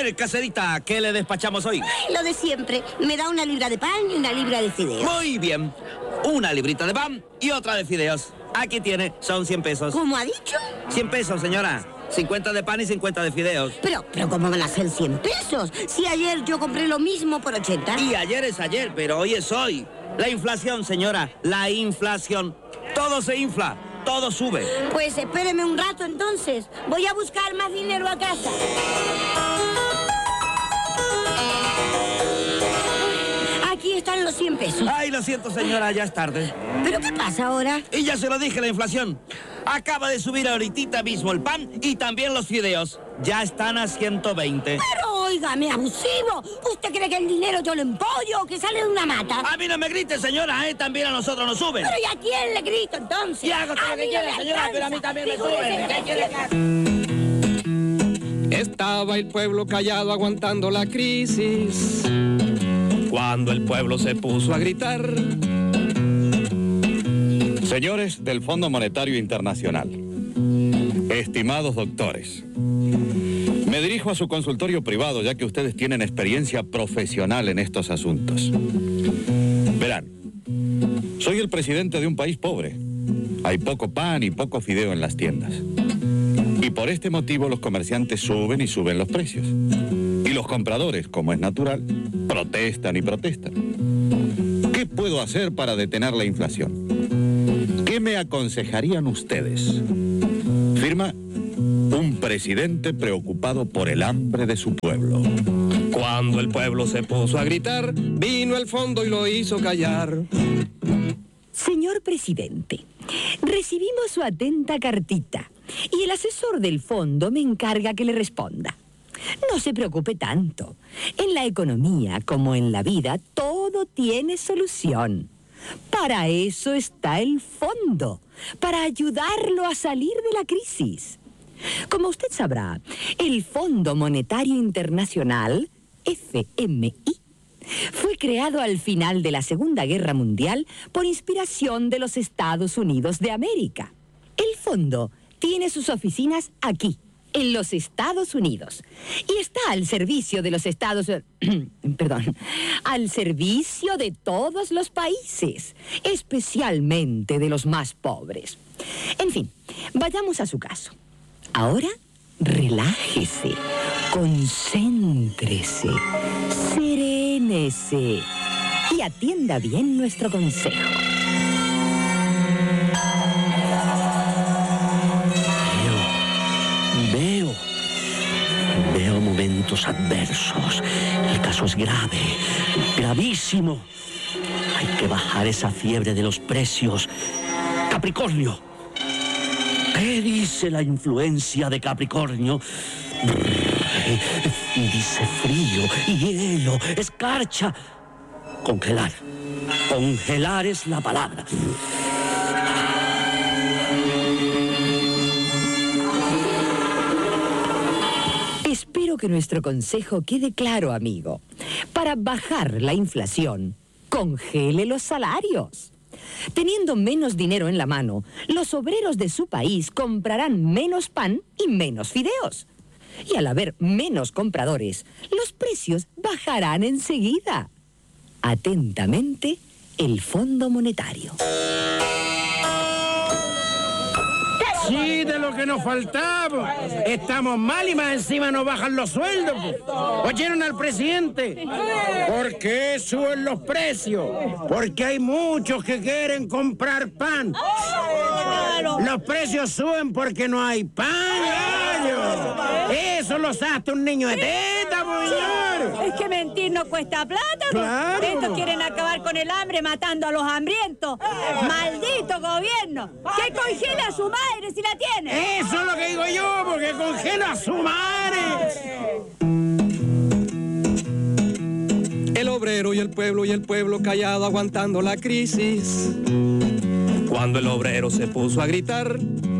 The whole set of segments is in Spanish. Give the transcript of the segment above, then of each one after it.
ver, caserita, ¿qué le despachamos hoy? Ay, lo de siempre. Me da una libra de pan y una libra de fideos. Muy bien. Una librita de pan y otra de fideos. Aquí tiene, son 100 pesos. ¿Cómo ha dicho? 100 pesos, señora. 50 de pan y 50 de fideos. Pero ¿cómo van a ser 100 pesos? Si ayer yo compré lo mismo por 80. Y ayer es ayer, pero hoy es hoy. La inflación, señora, la inflación. Todo se infla, todo sube. Pues espéreme un rato entonces. Voy a buscar más dinero a casa. Aquí están los 100 pesos. Ay, lo siento, señora, ya es tarde. ¿Pero qué pasa ahora? Y ya se lo dije, la inflación. Acaba de subir ahorita mismo el pan y también los fideos. Ya están a 120. Pero óigame, abusivo. ¿Usted cree que el dinero yo lo empollo o que sale de una mata? A mí no me grite, señora, También a nosotros nos suben. Pero ¿y a quién le grito entonces? Y hago todo lo que quiera, señora, pero a mí también me suben. ¿Qué quiere que... Estaba el pueblo callado aguantando la crisis, cuando el pueblo se puso a gritar. Señores del Fondo Monetario Internacional, estimados doctores, me dirijo a su consultorio privado ya que ustedes tienen experiencia profesional en estos asuntos. Verán, soy el presidente de un país pobre. Hay poco pan y poco fideo en las tiendas. Y por este motivo los comerciantes suben y suben los precios. Y los compradores, como es natural, protestan y protestan. ¿Qué puedo hacer para detener la inflación? ¿Qué me aconsejarían ustedes? Firma un presidente preocupado por el hambre de su pueblo. Cuando el pueblo se puso a gritar, vino el fondo y lo hizo callar. Señor presidente, recibimos su atenta cartita y el asesor del fondo me encarga que le responda. No se preocupe tanto. En la economía, como en la vida, todo tiene solución. Para eso está el fondo, para ayudarlo a salir de la crisis. Como usted sabrá, el Fondo Monetario Internacional, FMI, fue creado al final de la Segunda Guerra Mundial por inspiración de los Estados Unidos de América. El fondo tiene sus oficinas aquí, en los Estados Unidos, y está al servicio de los al servicio de todos los países, especialmente de los más pobres. En fin, vayamos a su caso. Ahora, relájese, concéntrese, serénese y atienda bien nuestro consejo. Veo momentos adversos. El caso es grave, gravísimo. Hay que bajar esa fiebre de los precios. Capricornio. ¿Qué dice la influencia de Capricornio? Dice frío, hielo, escarcha. Congelar. Congelar es la palabra. Espero que nuestro consejo quede claro, amigo. Para bajar la inflación, congele los salarios. Teniendo menos dinero en la mano, los obreros de su país comprarán menos pan y menos fideos. Y al haber menos compradores, los precios bajarán enseguida. Atentamente, el Fondo Monetario. Sí, de lo que nos faltaba. Estamos mal y más encima nos bajan los sueldos. ¿Oyeron al presidente? ¿Por qué suben los precios? Porque hay muchos que quieren comprar pan. Los precios suben porque no hay pan, gallo. Eso lo sabe un niño de teta, señor. Es que mentir no cuesta plata, ¿no? Claro. Estos quieren acabar con el hambre matando a los hambrientos. ¡Maldito gobierno! ¡Que congela a su madre si la tiene! Eso es lo que digo yo, porque congela a su madre. El obrero y el pueblo callado aguantando la crisis. Cuando el obrero se puso a gritar.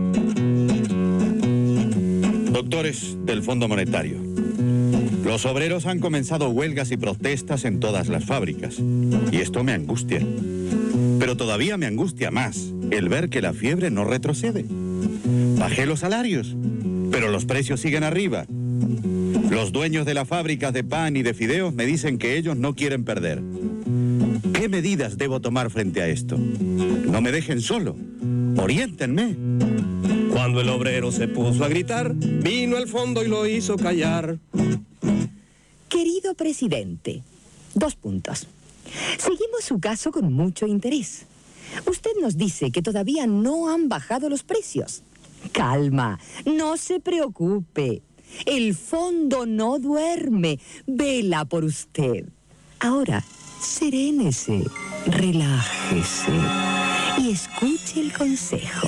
Doctores del Fondo Monetario, los obreros han comenzado huelgas y protestas en todas las fábricas. Y esto me angustia. Pero todavía me angustia más el ver que la fiebre no retrocede. Bajé los salarios, pero los precios siguen arriba. Los dueños de las fábricas de pan y de fideos me dicen que ellos no quieren perder. ¿Qué medidas debo tomar frente a esto? No me dejen solo. Oriéntenme. Cuando el obrero se puso a gritar, vino al fondo y lo hizo callar. Querido presidente, 2 puntos. Seguimos su caso con mucho interés. Usted nos dice que todavía no han bajado los precios. Calma, no se preocupe. El fondo no duerme, vela por usted. Ahora, serénese, relájese y escuche el consejo.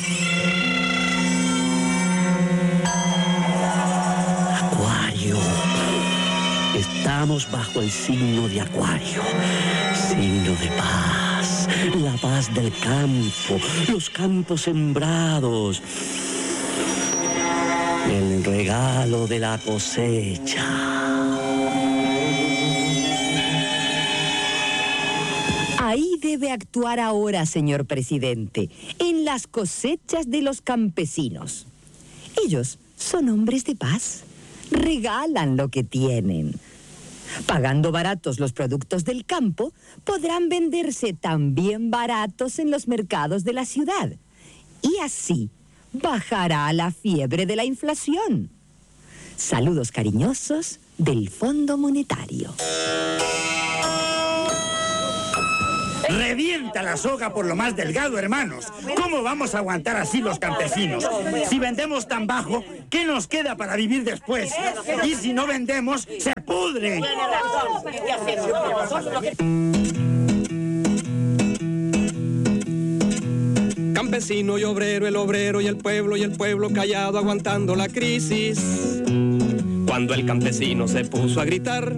Acuario. Estamos bajo el signo de Acuario. Signo de paz. La paz del campo. Los campos sembrados. El regalo de la cosecha. Ahí debe actuar ahora, señor presidente, en las cosechas de los campesinos. Ellos son hombres de paz, regalan lo que tienen. Pagando baratos los productos del campo, podrán venderse también baratos en los mercados de la ciudad. Y así bajará la fiebre de la inflación. Saludos cariñosos del Fondo Monetario. Revienta la soga por lo más delgado, hermanos. ¿Cómo vamos a aguantar así los campesinos? Si vendemos tan bajo, ¿qué nos queda para vivir después? Y si no vendemos, se pudre. Campesino y obrero, el obrero y el pueblo callado aguantando la crisis. Cuando el campesino se puso a gritar.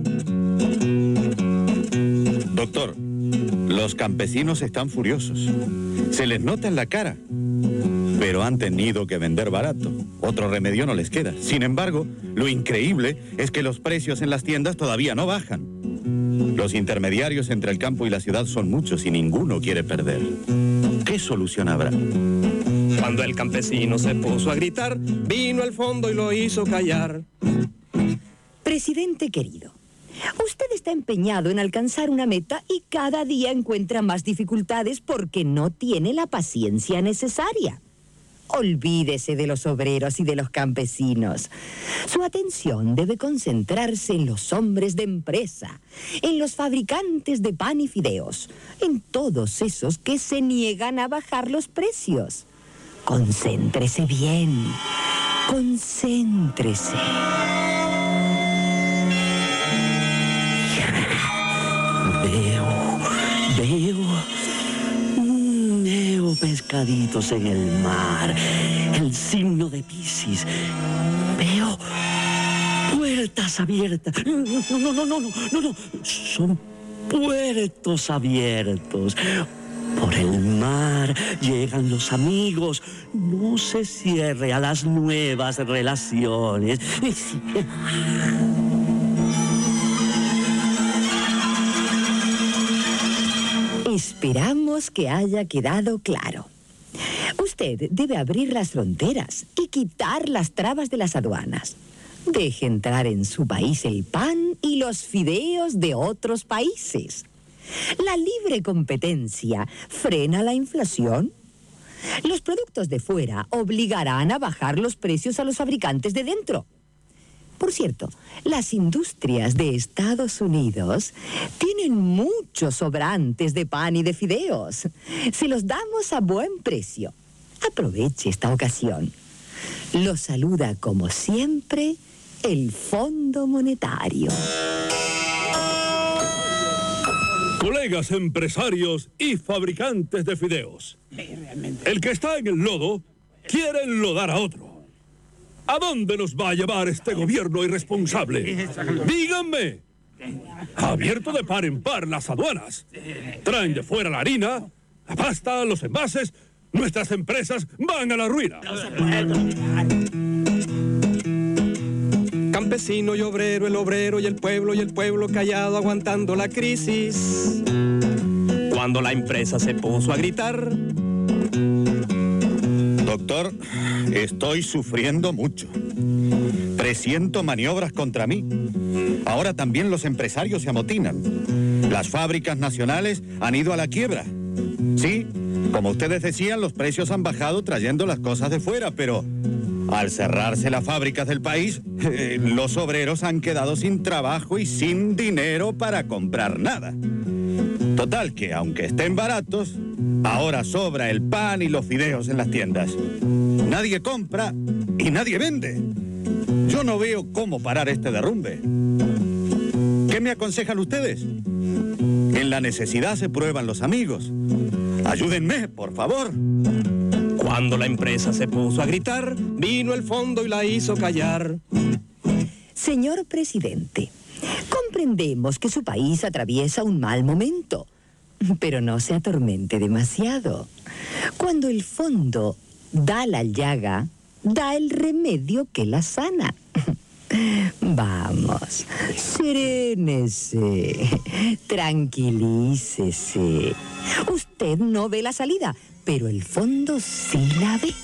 Doctor, los campesinos están furiosos. Se les nota en la cara. Pero han tenido que vender barato. Otro remedio no les queda. Sin embargo, lo increíble es que los precios en las tiendas todavía no bajan. Los intermediarios entre el campo y la ciudad son muchos y ninguno quiere perder. ¿Qué solución habrá? Cuando el campesino se puso a gritar, vino al fondo y lo hizo callar. Presidente querido, usted está empeñado en alcanzar una meta y cada día encuentra más dificultades porque no tiene la paciencia necesaria. Olvídese de los obreros y de los campesinos. Su atención debe concentrarse en los hombres de empresa, en los fabricantes de pan y fideos, en todos esos que se niegan a bajar los precios. Concéntrese bien. Concéntrese. Veo pescaditos en el mar, el signo de Piscis. Veo puertas abiertas. No, son puertos abiertos. Por el mar llegan los amigos. No se cierre a las nuevas relaciones. Esperamos que haya quedado claro. Usted debe abrir las fronteras y quitar las trabas de las aduanas. Deje entrar en su país el pan y los fideos de otros países. La libre competencia frena la inflación. Los productos de fuera obligarán a bajar los precios a los fabricantes de dentro. Por cierto, las industrias de Estados Unidos tienen muchos sobrantes de pan y de fideos. Se los damos a buen precio. Aproveche esta ocasión. Lo saluda como siempre el Fondo Monetario. Colegas empresarios y fabricantes de fideos. El que está en el lodo quiere enlodar a otro. ¿A dónde nos va a llevar este gobierno irresponsable? Díganme. Ha abierto de par en par las aduanas. Traen de fuera la harina, la pasta, los envases. Nuestras empresas van a la ruina. Campesino y obrero, el obrero y el pueblo callado aguantando la crisis. Cuando la empresa se puso a gritar. Doctor, estoy sufriendo mucho. Presiento maniobras contra mí. Ahora también los empresarios se amotinan. Las fábricas nacionales han ido a la quiebra. Sí, como ustedes decían, los precios han bajado trayendo las cosas de fuera, pero al cerrarse las fábricas del país, los obreros han quedado sin trabajo y sin dinero para comprar nada. Total que, aunque estén baratos, ahora sobra el pan y los fideos en las tiendas. Nadie compra y nadie vende. Yo no veo cómo parar este derrumbe. ¿Qué me aconsejan ustedes? En la necesidad se prueban los amigos. Ayúdenme, por favor. Cuando la empresa se puso a gritar, vino el fondo y la hizo callar. Señor presidente, comprendemos que su país atraviesa un mal momento, pero no se atormente demasiado. Cuando el fondo da la llaga, da el remedio que la sana. Vamos, serénese, tranquilícese. Usted no ve la salida, pero el fondo sí la ve.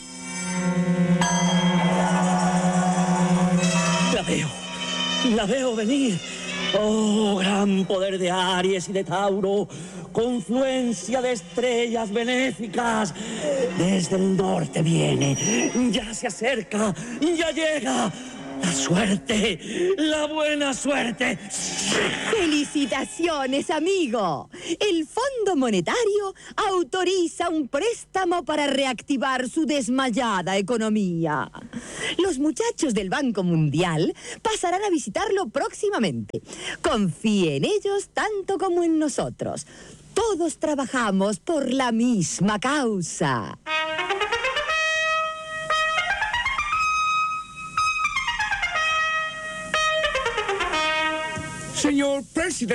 La veo venir. Oh, gran poder de Aries y de Tauro, confluencia de estrellas benéficas. Desde el norte viene, ya se acerca, ya llega. La suerte, la buena suerte. ¡Felicitaciones, amigo! El Fondo Monetario autoriza un préstamo para reactivar su desmayada economía. Los muchachos del Banco Mundial pasarán a visitarlo próximamente. Confíe en ellos tanto como en nosotros. Todos trabajamos por la misma causa. Señor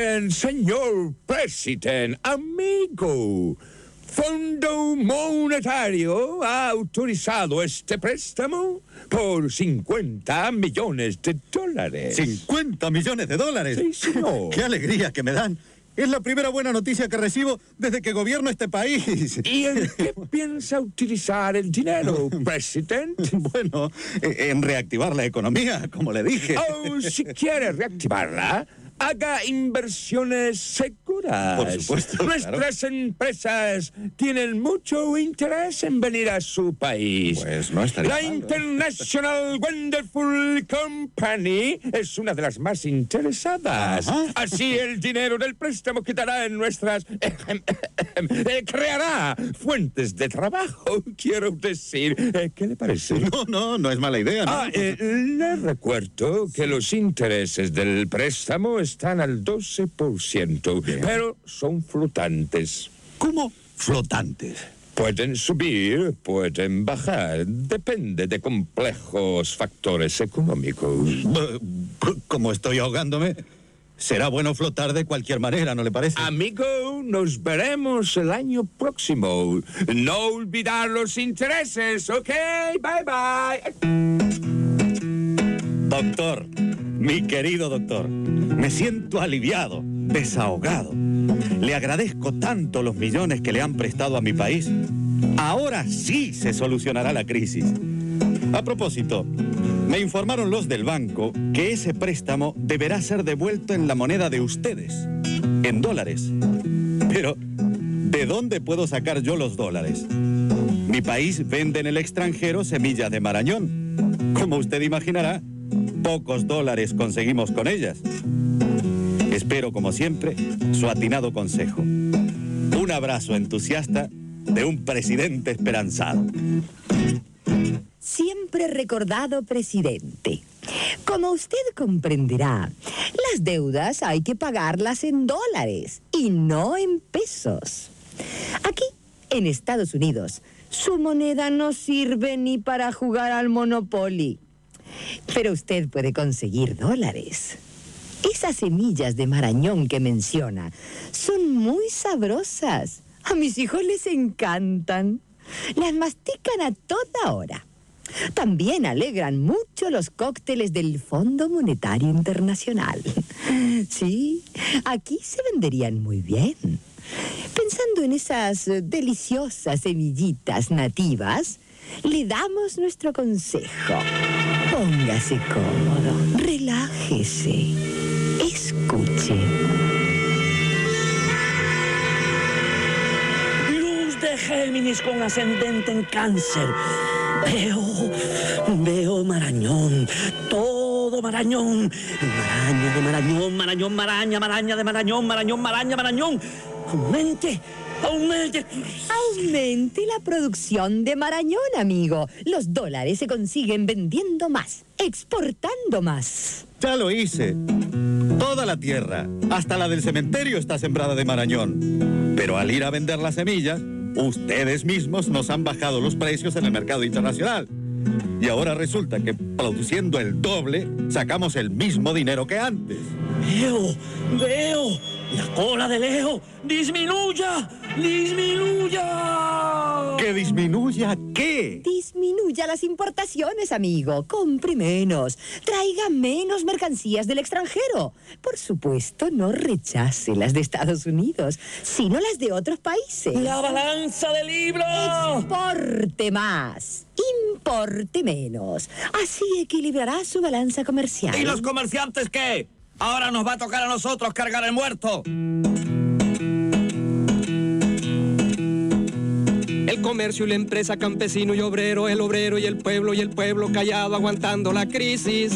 Presidente, amigo. Fondo Monetario ha autorizado este préstamo por 50 millones de dólares. ¿50 millones de dólares? Sí, señor. ¡Qué alegría que me dan! Es la primera buena noticia que recibo desde que gobierno este país. ¿Y en qué piensa utilizar el dinero, presidente? Bueno, en reactivar la economía, como le dije. Oh, si quiere reactivarla, haga inversiones seguras. Por supuesto. Nuestras empresas tienen mucho interés en venir a su país. Pues no estaría La mal, ¿eh? International Wonderful Company es una de las más interesadas. Ajá. Así el dinero del préstamo quedará en nuestras... creará fuentes de trabajo, quiero decir. ¿Qué le parece? No es mala idea, ¿no? Le recuerdo que los intereses del préstamo están al 12%, Bien. pero son flotantes. ¿Cómo? Flotantes. Pueden subir, pueden bajar, depende de complejos factores económicos. Como estoy ahogándome, será bueno flotar de cualquier manera, ¿no le parece? Amigo, nos veremos el año próximo. No olvidar los intereses, ¿ok? Bye, bye. Doctor, mi querido doctor, me siento aliviado, desahogado. Le agradezco tanto los millones que le han prestado a mi país. Ahora sí se solucionará la crisis. A propósito, me informaron los del banco que ese préstamo deberá ser devuelto en la moneda de ustedes, en dólares. Pero, ¿de dónde puedo sacar yo los dólares? Mi país vende en el extranjero semillas de marañón. Como usted imaginará, pocos dólares conseguimos con ellas. Espero, como siempre, su atinado consejo. Un abrazo entusiasta de un presidente esperanzado. Siempre recordado presidente. Como usted comprenderá, las deudas hay que pagarlas en dólares y no en pesos. Aquí, en Estados Unidos, su moneda no sirve ni para jugar al Monopoly. Pero usted puede conseguir dólares. Esas semillas de marañón que menciona son muy sabrosas. A mis hijos les encantan. Las mastican a toda hora. También alegran mucho los cócteles del Fondo Monetario Internacional. Sí, aquí se venderían muy bien. Pensando en esas deliciosas semillitas nativas, le damos nuestro consejo. Póngase cómodo, relájese, escuche. Luz de Géminis con ascendente en Cáncer. Veo Marañón, todo Marañón. Maraña de Marañón, Marañón, maraña, maraña de Marañón, Marañón, maraña, Marañón. Aumente. Aumente la producción de Marañón, amigo. Los dólares se consiguen vendiendo más, exportando más. Ya lo hice. Toda la tierra, hasta la del cementerio, está sembrada de marañón. Pero al ir a vender las semillas, ustedes mismos nos han bajado los precios en el mercado internacional. Y ahora resulta que produciendo el doble, sacamos el mismo dinero que antes. Veo. La cola de Leo. ¡Disminuya! ¡Disminuya! ¿Que disminuya qué? Disminuya las importaciones, amigo. Compre menos. Traiga menos mercancías del extranjero. Por supuesto, no rechace las de Estados Unidos, sino las de otros países. ¡La balanza de libros! Exporte más. Importe menos. Así equilibrará su balanza comercial. ¿Y los comerciantes qué? Ahora nos va a tocar a nosotros cargar el muerto. El comercio y la empresa, campesino y obrero, el obrero y el pueblo callado aguantando la crisis.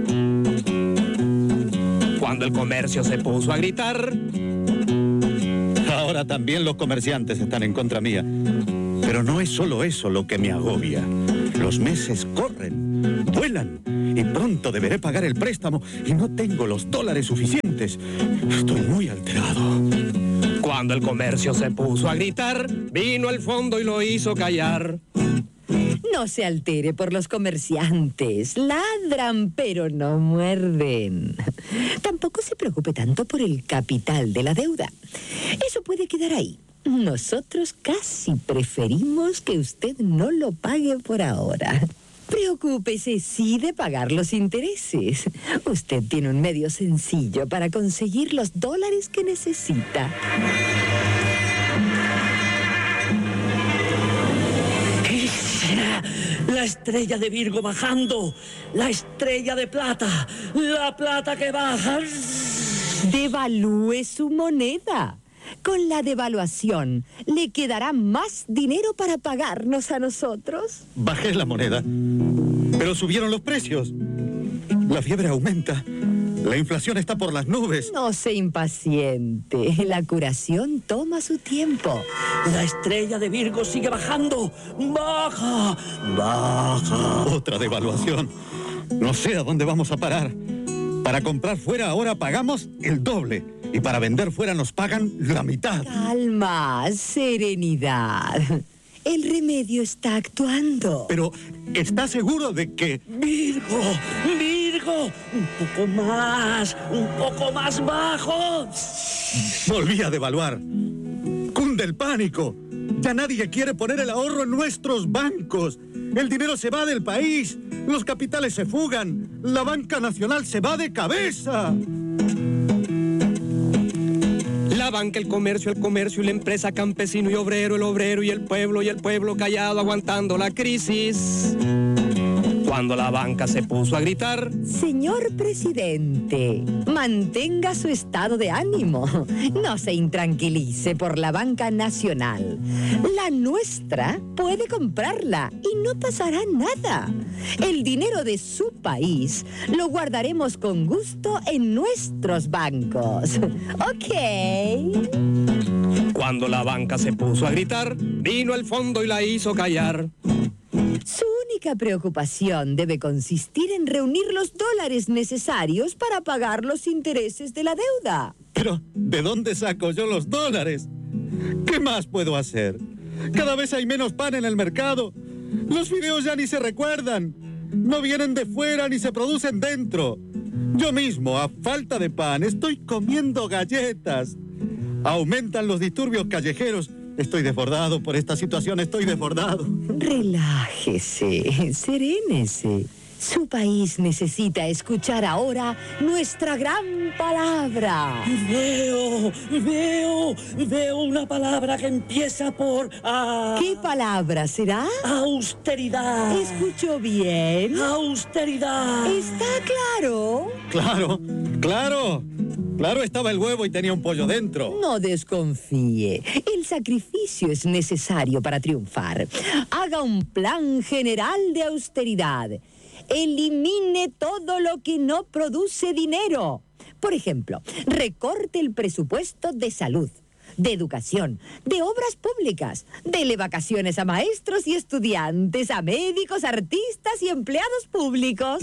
Cuando el comercio se puso a gritar. Ahora también los comerciantes están en contra mía. Pero no es solo eso lo que me agobia. Los meses corren, vuelan, y pronto deberé pagar el préstamo y no tengo los dólares suficientes. Estoy muy alterado. Cuando el comercio se puso a gritar, vino al fondo y lo hizo callar. No se altere por los comerciantes. Ladran, pero no muerden. Tampoco se preocupe tanto por el capital de la deuda. Eso puede quedar ahí. Nosotros casi preferimos que usted no lo pague por ahora. Preocúpese sí de pagar los intereses. Usted tiene un medio sencillo para conseguir los dólares que necesita. ¿Qué será? La estrella de Virgo bajando. La estrella de plata. La plata que baja. Devalúe su moneda. Con la devaluación, ¿le quedará más dinero para pagarnos a nosotros? Bajé la moneda, pero subieron los precios. La fiebre aumenta. La inflación está por las nubes. No se impaciente. La curación toma su tiempo. La estrella de Virgo sigue bajando. ¡Baja! ¡Baja! Otra devaluación. No sé a dónde vamos a parar. Para comprar fuera ahora pagamos el doble. Y para vender fuera nos pagan la mitad. Calma, serenidad. El remedio está actuando. Pero, ¿está seguro de que...? Virgo, un poco más bajo. Volví a devaluar. Cunde el pánico. Ya nadie quiere poner el ahorro en nuestros bancos. El dinero se va del país. Los capitales se fugan. La banca nacional se va de cabeza. La banca, el comercio y la empresa, campesino y obrero, el obrero y el pueblo callado aguantando la crisis. Cuando la banca se puso a gritar. Señor presidente, mantenga su estado de ánimo. No se intranquilice por la banca nacional. La nuestra puede comprarla y no pasará nada. El dinero de su país lo guardaremos con gusto en nuestros bancos. ¿Ok? Cuando la banca se puso a gritar, vino al fondo y la hizo callar. Su única preocupación debe consistir en reunir los dólares necesarios para pagar los intereses de la deuda. Pero, ¿de dónde saco yo los dólares? ¿Qué más puedo hacer? Cada vez hay menos pan en el mercado. Los fideos ya ni se recuerdan. No vienen de fuera ni se producen dentro. Yo mismo, a falta de pan, estoy comiendo galletas. Aumentan los disturbios callejeros. Estoy desbordado por esta situación, estoy desbordado. Relájese, serénese. Su país necesita escuchar ahora nuestra gran palabra. Veo una palabra que empieza por A. ¿Qué palabra será? Austeridad. ¿Escuchó bien? Austeridad. ¿Está claro? Claro, estaba el huevo y tenía un pollo dentro. No desconfíe. El sacrificio es necesario para triunfar. Haga un plan general de austeridad. Elimine todo lo que no produce dinero. Por ejemplo, recorte el presupuesto de salud, de educación, de obras públicas, dele vacaciones a maestros y estudiantes, a médicos, artistas y empleados públicos.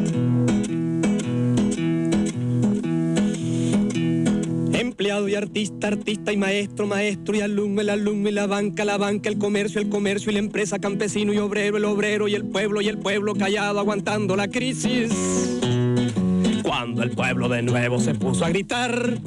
Empleado y artista, artista y maestro, maestro y alumno, el alumno y la banca, el comercio y la empresa, campesino y obrero, el obrero y el pueblo callado aguantando la crisis. Cuando el pueblo de nuevo se puso a gritar.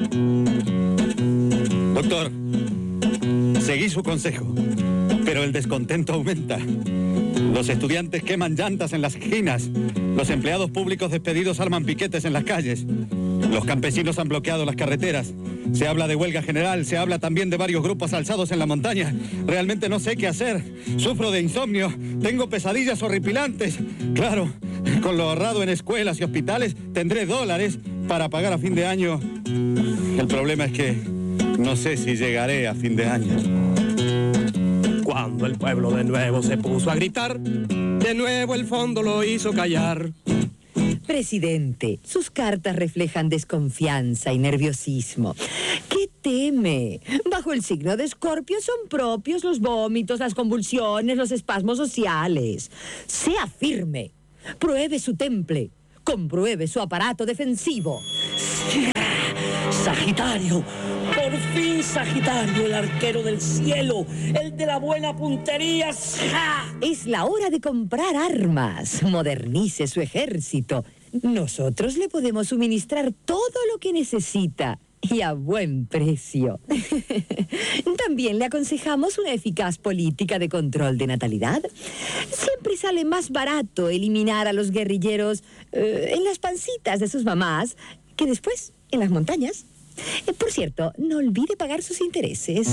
Doctor, seguí su consejo, pero el descontento aumenta. Los estudiantes queman llantas en las esquinas. Los empleados públicos despedidos arman piquetes en las calles. Los campesinos han bloqueado las carreteras. Se habla de huelga general, se habla también de varios grupos alzados en la montaña. Realmente no sé qué hacer. Sufro de insomnio, tengo pesadillas horripilantes. Claro, con lo ahorrado en escuelas y hospitales tendré dólares para pagar a fin de año. El problema es que no sé si llegaré a fin de año. Cuando el pueblo de nuevo se puso a gritar, de nuevo el fondo lo hizo callar. Presidente, sus cartas reflejan desconfianza y nerviosismo. ¿Qué teme? Bajo el signo de Escorpio son propios los vómitos, las convulsiones, los espasmos sociales. Sea firme. Pruebe su temple. Compruebe su aparato defensivo. Sagitario. Por fin Sagitario, el arquero del cielo, el de la buena puntería. ¡Ja! Es la hora de comprar armas. Modernice su ejército. Nosotros le podemos suministrar todo lo que necesita y a buen precio. También le aconsejamos una eficaz política de control de natalidad. Siempre sale más barato eliminar a los guerrilleros en las pancitas de sus mamás que después en las montañas. Por cierto, no olvide pagar sus intereses.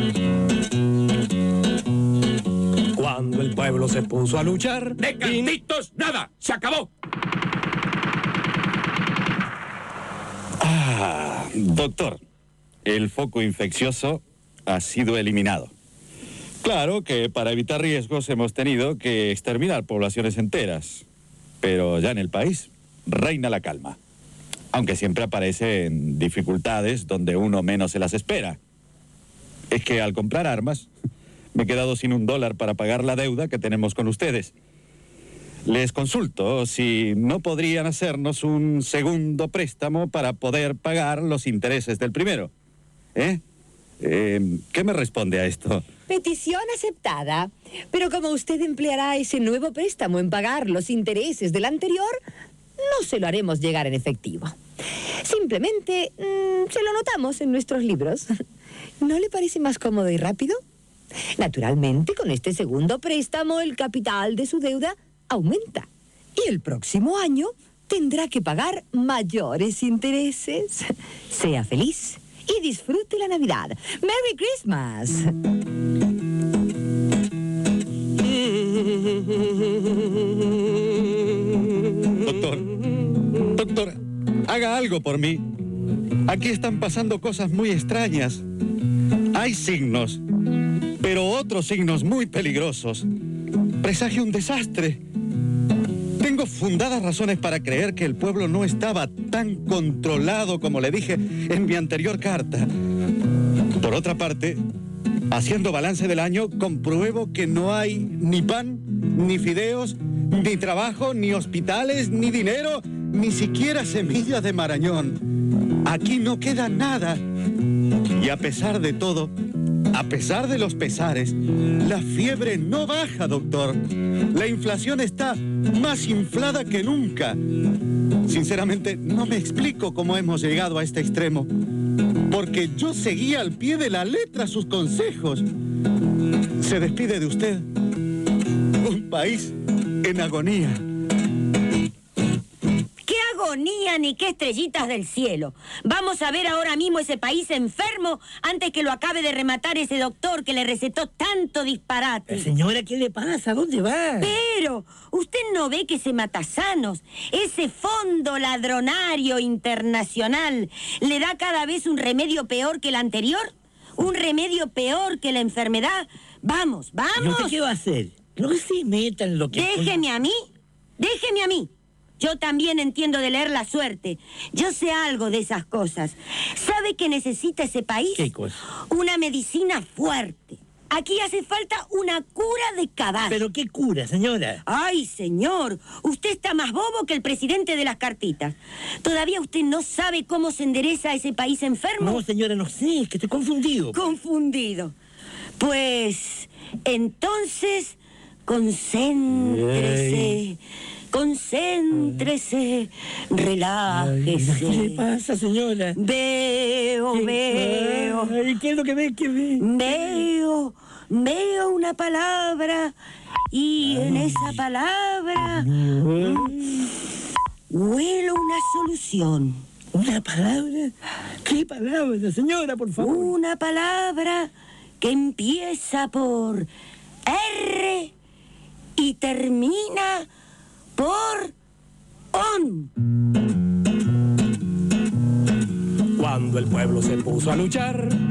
Cuando el pueblo se puso a luchar... ¡De cantitos, nada! ¡Se acabó! Doctor, el foco infeccioso ha sido eliminado. Claro que para evitar riesgos hemos tenido que exterminar poblaciones enteras. Pero ya en el país reina la calma. Aunque siempre aparecen dificultades donde uno menos se las espera. Es que al comprar armas, me he quedado sin $1 para pagar la deuda que tenemos con ustedes. Les consulto si no podrían hacernos un segundo préstamo para poder pagar los intereses del primero. ¿Qué me responde a esto? Petición aceptada. Pero como usted empleará ese nuevo préstamo en pagar los intereses del anterior, no se lo haremos llegar en efectivo. Simplemente se lo notamos en nuestros libros. ¿No le parece más cómodo y rápido? Naturalmente, con este segundo préstamo, el capital de su deuda aumenta. Y el próximo año tendrá que pagar mayores intereses. Sea feliz y disfrute la Navidad. ¡Merry Christmas! Doctor, haga algo por mí. Aquí están pasando cosas muy extrañas. Hay signos, pero otros signos muy peligrosos. Presagio un desastre. Tengo fundadas razones para creer que el pueblo no estaba tan controlado como le dije en mi anterior carta. Por otra parte, haciendo balance del año, compruebo que no hay ni pan, ni fideos, ni trabajo, ni hospitales, ni dinero, ni siquiera semillas de marañón. Aquí no queda nada. Y a pesar de todo, a pesar de los pesares, la fiebre no baja, doctor. La inflación está más inflada que nunca. Sinceramente, no me explico cómo hemos llegado a este extremo. Porque yo seguía al pie de la letra sus consejos. Se despide de usted un país en agonía. ironía ni qué estrellitas del cielo. Vamos a ver ahora mismo ese país enfermo antes que lo acabe de rematar ese doctor que le recetó tanto disparate. Señora, ¿qué le pasa? ¿Dónde va? Pero, ¿usted no ve que ese matasanos, ese fondo ladronario internacional, le da cada vez un remedio peor que el anterior? ¿Un remedio peor que la enfermedad? Vamos, vamos. ¿Y usted qué va a hacer? No se meta en lo que... Déjeme a mí. Yo también entiendo de leer la suerte. Yo sé algo de esas cosas. ¿Sabe qué necesita ese país? ¿Qué cosa? Una medicina fuerte. Aquí hace falta una cura de caballo. ¿Pero qué cura, señora? Ay, señor, usted está más bobo que el presidente de las cartitas. ¿Todavía usted no sabe cómo se endereza ese país enfermo? No, señora, no sé, es que estoy confundido. Confundido. Pues, entonces, concéntrese. Concéntrese, relájese. ¿Qué le pasa, señora? Veo. Ay, ¿qué es lo que ve? ¿Qué ve? Veo una palabra y en esa palabra huelo una solución. ¿Una palabra? ¿Qué palabra, señora, por favor? Una palabra que empieza por R y termina por ON. Cuando el pueblo se puso a luchar